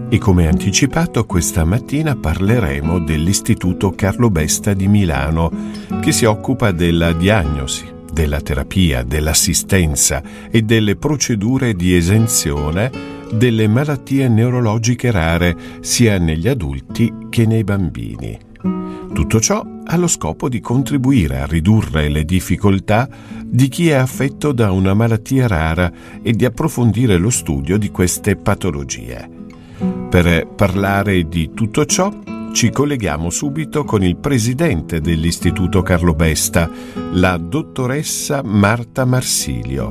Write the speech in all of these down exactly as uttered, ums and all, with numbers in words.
E come anticipato, questa mattina parleremo dell'Istituto Carlo Besta di Milano, che si occupa della diagnosi, della terapia, dell'assistenza e delle procedure di esenzione delle malattie neurologiche rare sia negli adulti che nei bambini. Tutto ciò ha lo scopo di contribuire a ridurre le difficoltà di chi è affetto da una malattia rara e di approfondire lo studio di queste patologie. Per parlare di tutto ciò ci colleghiamo subito con il presidente dell'Istituto Carlo Besta, la dottoressa Marta Marsilio.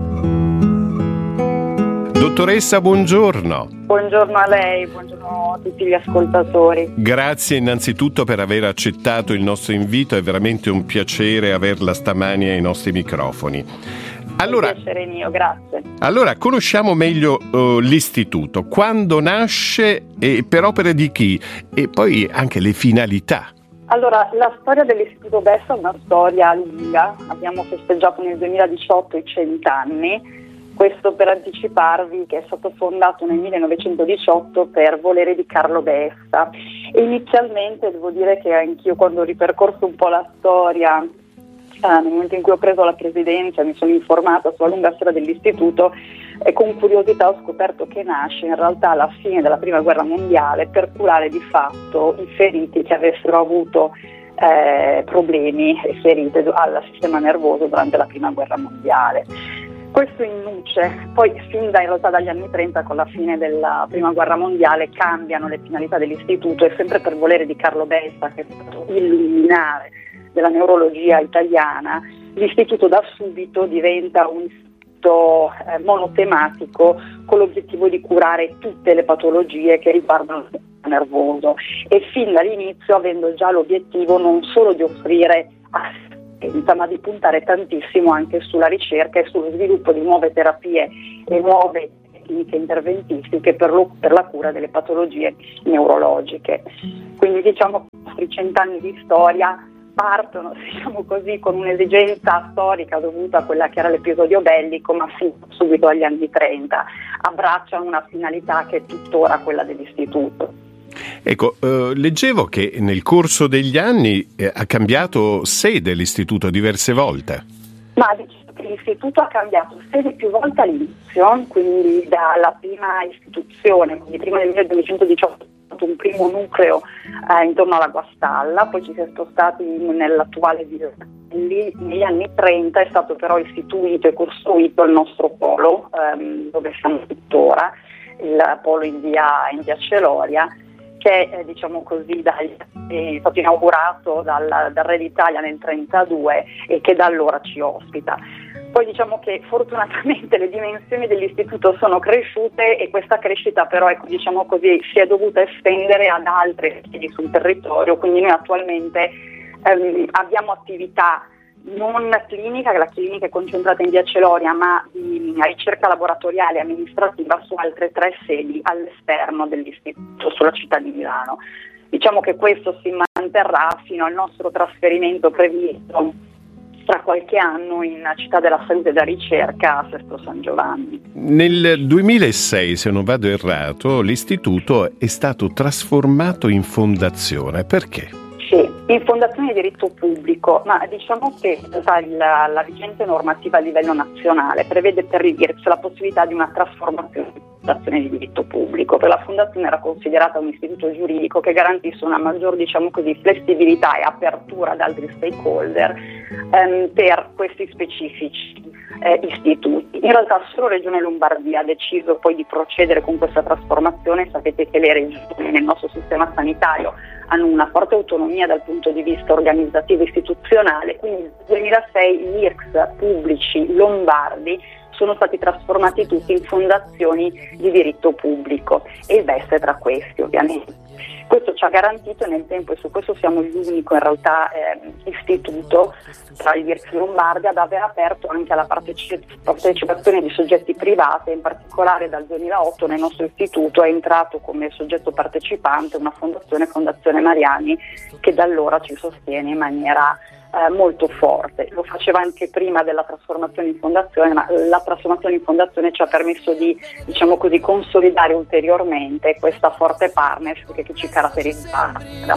Dottoressa, buongiorno. Buongiorno a lei, buongiorno a tutti gli ascoltatori. Grazie innanzitutto per aver accettato il nostro invito, è veramente un piacere averla stamani ai nostri microfoni. Allora, un piacere mio, grazie. Allora, conosciamo meglio uh, l'istituto, quando nasce e per opere di chi e poi anche le finalità. Allora, la storia dell'Istituto Besta è una storia lunga, abbiamo festeggiato nel duemiladiciotto i cent'anni, questo per anticiparvi che è stato fondato nel millenovecentodiciotto per volere di Carlo Besta. E inizialmente devo dire che anch'io, quando ho ripercorso un po' la storia, nel momento in cui ho preso la presidenza, mi sono informata sulla lunga storia dell'istituto e con curiosità ho scoperto che nasce in realtà alla fine della prima guerra mondiale per curare di fatto i feriti che avessero avuto eh, problemi e ferite al sistema nervoso durante la prima guerra mondiale. Questo in nuce, poi fin da, in realtà dagli anni trenta, con la fine della prima guerra mondiale, cambiano le finalità dell'istituto e sempre per volere di Carlo Besta, che è stato illuminare della neurologia italiana, l'istituto da subito diventa un istituto eh, monotematico con l'obiettivo di curare tutte le patologie che riguardano il sistema nervoso e fin dall'inizio avendo già l'obiettivo non solo di offrire assistenza ma di puntare tantissimo anche sulla ricerca e sullo sviluppo di nuove terapie e nuove tecniche interventistiche per, lo, per la cura delle patologie neurologiche. Quindi diciamo che i nostri cent'anni di storia partono, diciamo così, con un'esigenza storica dovuta a quella che era l'episodio bellico, ma fin subito dagli anni trenta abbracciano una finalità che è tuttora quella dell'istituto. Ecco, eh, leggevo che nel corso degli anni eh, ha cambiato sede l'istituto diverse volte. Ma diciamo che l'istituto ha cambiato sede più volte all'inizio, quindi dalla prima istituzione, quindi prima del millenovecentodiciotto, un primo nucleo eh, intorno alla Guastalla, poi ci si è spostati nell'attuale villa. Lì negli anni trenta è stato però istituito e costruito il nostro polo, ehm, dove siamo tuttora, il polo in via, in via Celoria, che eh, diciamo così dagli, è stato inaugurato dal, dal Re d'Italia nel trentadue e che da allora ci ospita. Poi diciamo che fortunatamente le dimensioni dell'istituto sono cresciute e questa crescita però ecco, diciamo così, si è dovuta estendere ad altre sedi sul territorio, quindi noi attualmente ehm, abbiamo attività non clinica, che la clinica è concentrata in via Celoria, ma di ricerca laboratoriale e amministrativa su altre tre sedi all'esterno dell'istituto, sulla città di Milano. Diciamo che questo si manterrà fino al nostro trasferimento previsto tra qualche anno in Città della Salute e della Ricerca a Sesto San Giovanni. Nel duemilasei, se non vado errato, l'istituto è stato trasformato in fondazione. Perché? Sì, in fondazione di diritto pubblico, ma diciamo che la, la vigente normativa a livello nazionale prevede per l'I R I P S la possibilità di una trasformazione di fondazione di diritto pubblico. Per la fondazione era considerata un istituto giuridico che garantisse una maggior, diciamo così, flessibilità e apertura ad altri stakeholder ehm, per questi specifici eh, istituti. In realtà solo Regione Lombardia ha deciso poi di procedere con questa trasformazione. Sapete che le regioni nel nostro sistema sanitario hanno una forte autonomia dal punto di vista organizzativo e istituzionale, quindi nel duemilasei gli I R C S pubblici lombardi sono stati trasformati tutti in fondazioni di diritto pubblico e il Besta è tra questi ovviamente. Questo ci ha garantito nel tempo, e su questo siamo l'unico in realtà eh, istituto tra gli I R C S lombardi ad aver aperto anche alla partecipazione di soggetti privati, in particolare dal duemilaotto nel nostro istituto è entrato come soggetto partecipante una fondazione, Fondazione Mariani, che da allora ci sostiene in maniera eh, molto forte. Lo faceva anche prima della trasformazione in fondazione, ma la trasformazione in fondazione ci ha permesso di, diciamo così, consolidare ulteriormente questa forte partnership che ci caratterizza